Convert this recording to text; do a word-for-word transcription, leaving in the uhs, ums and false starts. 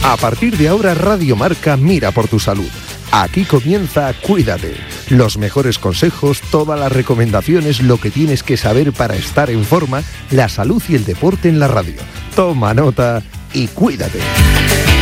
A partir de ahora, Radio Marca mira por tu salud. Aquí comienza Cuídate. Los mejores consejos, todas las recomendaciones, lo que tienes que saber para estar en forma, la salud y el deporte en la radio. Toma nota y cuídate.